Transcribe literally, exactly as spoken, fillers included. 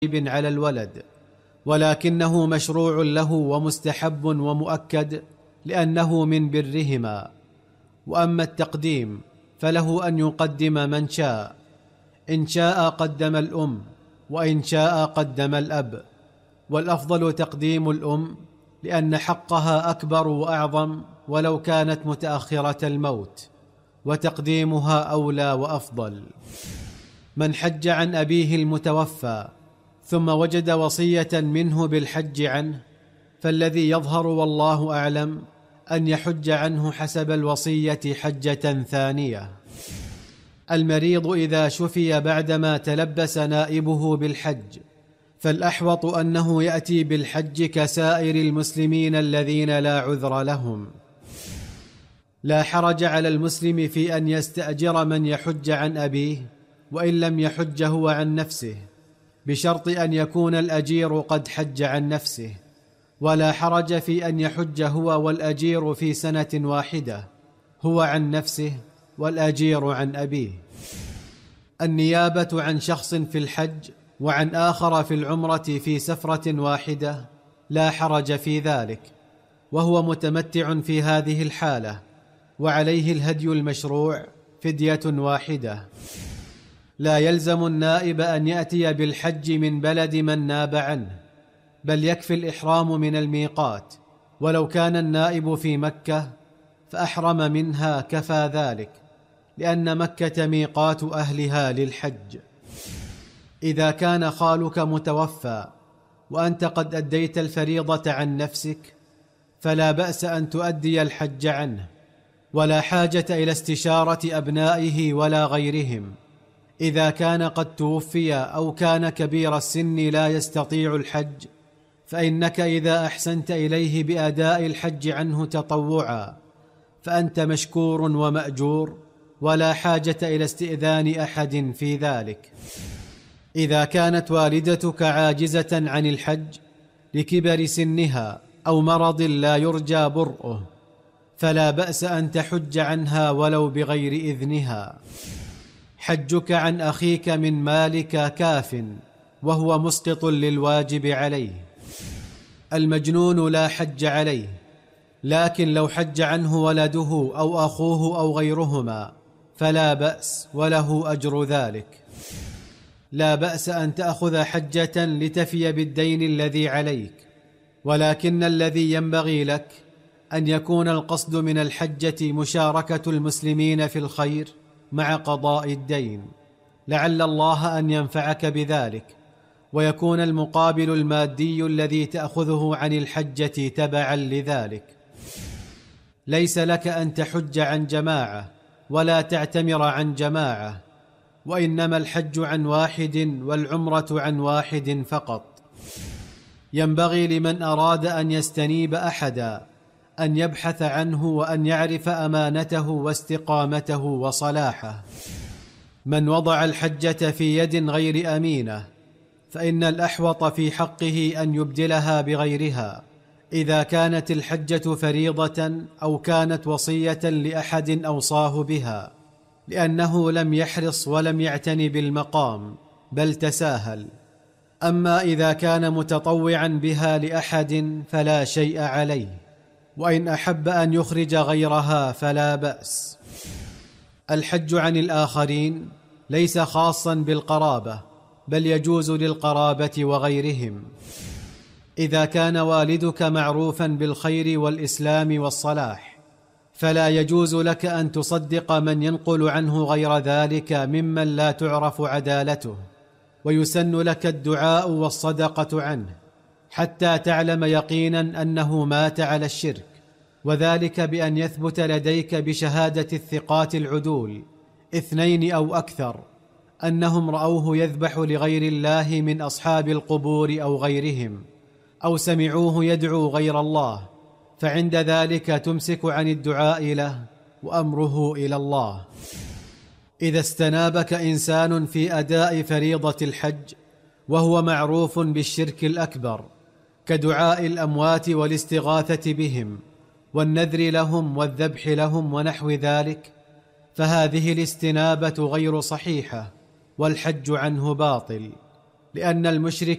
على الولد، ولكنه مشروع له ومستحب ومؤكد لأنه من برهما. وأما التقديم فله أن يقدم من شاء، إن شاء قدم الأم، وإن شاء قدم الأب، والأفضل تقديم الأم لأن حقها أكبر وأعظم ولو كانت متأخرة الموت، وتقديمها أولى وأفضل. من حج عن أبيه المتوفى ثم وجد وصية منه بالحج عنه، فالذي يظهر والله أعلم أن يحج عنه حسب الوصية حجة ثانية. المريض إذا شفي بعدما تلبس نائبه بالحج، فالأحوط أنه يأتي بالحج كسائر المسلمين الذين لا عذر لهم. لا حرج على المسلم في أن يستأجر من يحج عن أبيه وإن لم يحج هو عن نفسه، بشرط أن يكون الأجير قد حج عن نفسه، ولا حرج في أن يحج هو والأجير في سنة واحدة، هو عن نفسه والأجير عن أبيه. النيابة عن شخص في الحج وعن آخر في العمرة في سفرة واحدة لا حرج في ذلك، وهو متمتع في هذه الحالة، وعليه الهدي المشروع فدية واحدة. لا يلزم النائب أن يأتي بالحج من بلد من ناب عنه، بل يكفي الإحرام من الميقات، ولو كان النائب في مكة فأحرم منها كفى ذلك، لأن مكة ميقات أهلها للحج. إذا كان خالك متوفى وأنت قد أديت الفريضة عن نفسك، فلا بأس أن تؤدي الحج عنه، ولا حاجة إلى استشارة أبنائه ولا غيرهم. إذا كان قد توفي أو كان كبير السن لا يستطيع الحج، فإنك إذا أحسنت إليه بأداء الحج عنه تطوعا فأنت مشكور ومأجور، ولا حاجة إلى استئذان أحد في ذلك. إذا كانت والدتك عاجزة عن الحج لكبر سنها أو مرض لا يرجى برؤه، فلا بأس أن تحج عنها ولو بغير إذنها. حجك عن أخيك من مالك كاف، وهو مسقط للواجب عليه. المجنون لا حج عليه، لكن لو حج عنه ولده أو أخوه أو غيرهما فلا بأس، وله أجر ذلك. لا بأس أن تأخذ حجة لتفي بالدين الذي عليك، ولكن الذي ينبغي لك أن يكون القصد من الحجة مشاركة المسلمين في الخير مع قضاء الدين، لعل الله أن ينفعك بذلك، ويكون المقابل المادي الذي تأخذه عن الحجة تبعا لذلك. ليس لك أن تحج عن جماعة ولا تعتمر عن جماعة، وإنما الحج عن واحد والعمرة عن واحد فقط. ينبغي لمن أراد أن يستنيب أحدا أن يبحث عنه وأن يعرف أمانته واستقامته وصلاحه. من وضع الحجة في يد غير أمينة فإن الأحوط في حقه أن يبدلها بغيرها، إذا كانت الحجة فريضة أو كانت وصية لأحد أوصاه بها، لأنه لم يحرص ولم يعتني بالمقام بل تساهل. أما إذا كان متطوعا بها لأحد فلا شيء عليه، وإن أحب أن يخرج غيرها فلا بأس. الحج عن الآخرين ليس خاصا بالقرابة، بل يجوز للقرابة وغيرهم. إذا كان والدك معروفا بالخير والإسلام والصلاح، فلا يجوز لك أن تصدق من ينقل عنه غير ذلك ممن لا تعرف عدالته، ويسن لك الدعاء والصدقة عنه حتى تعلم يقينا أنه مات على الشرك، وذلك بأن يثبت لديك بشهادة الثقات العدول اثنين أو أكثر أنهم رأوه يذبح لغير الله من أصحاب القبور أو غيرهم، أو سمعوه يدعو غير الله، فعند ذلك تمسك عن الدعاء له وأمره إلى الله. إذا استنابك إنسان في أداء فريضة الحج وهو معروف بالشرك الأكبر كدعاء الأموات والاستغاثة بهم والنذر لهم والذبح لهم ونحو ذلك، فهذه الاستنابة غير صحيحة والحج عنه باطل. لان المشرك